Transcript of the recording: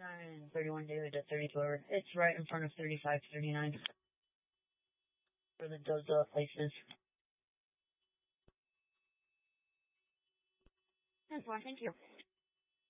39, 31 daily to 32 hour. It's right in front of 35, 39. Where those places. That's fine, thank you.